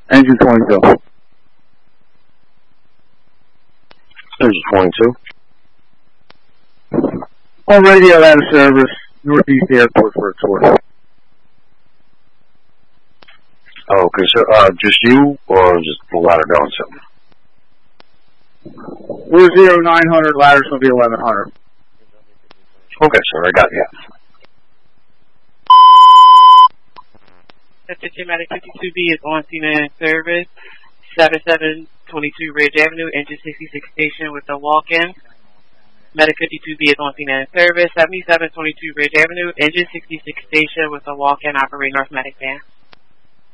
Engine 22. Engine 22. On radio out of service, Northeast Airport for a tour. Oh, okay, so, just you, or just the ladder going something? We're 0900, ladder's gonna be 1100. Okay, sir, I got you. Medic 52B is on scene and service. 7722 Ridge Avenue, engine 66 station with a walk-in. Medic 52B is on scene and service. 7722 Ridge Avenue, engine 66 station with a walk-in, operate North Medic van.